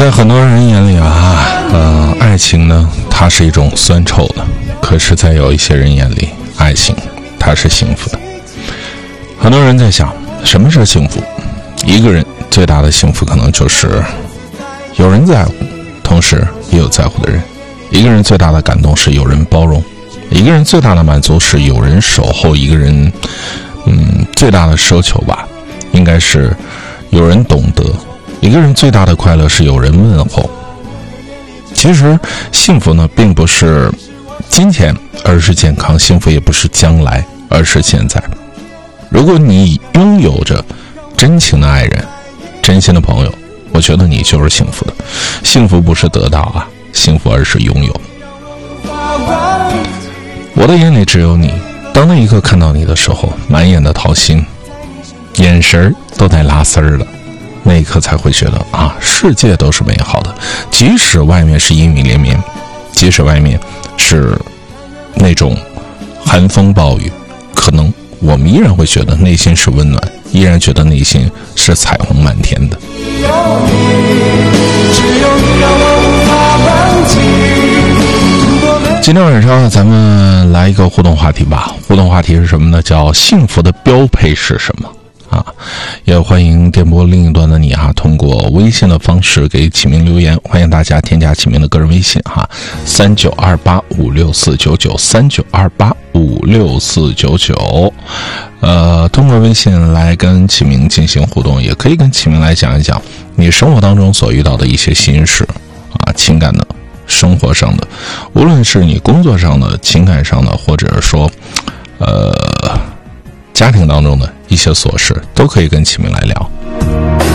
在很多人眼里爱情呢，它是一种酸臭的，可是在有一些人眼里，爱情它是幸福的。很多人在想，什么是幸福？一个人最大的幸福可能就是有人在乎，同时也有在乎的人。一个人最大的感动是有人包容，一个人最大的满足是有人守候，一个人最大的奢求吧，应该是有人懂得。一个人最大的快乐是有人问候。其实幸福呢，并不是金钱，而是健康；幸福也不是将来，而是现在。如果你拥有着真情的爱人，真心的朋友，我觉得你就是幸福的。幸福不是得到幸福而是拥有。我的眼里只有你，当那一刻看到你的时候，满眼的掏心，眼神都带拉丝儿了，那一刻才会觉得世界都是美好的。即使外面是阴雨连绵，即使外面是那种寒风暴雨，可能我们依然会觉得内心是温暖，依然觉得内心是彩虹满天的。今天晚上咱们来一个互动话题吧。互动话题是什么呢？叫幸福的标配是什么？也欢迎电波另一端的你通过微信的方式给启明留言。欢迎大家添加启明的个人微信392856493928564999。通过微信来跟启明进行互动，也可以跟启明来讲一讲你生活当中所遇到的一些心事情感的、生活上的，无论是你工作上的、情感上的，或者说家庭当中的一些琐事，都可以跟启明来聊。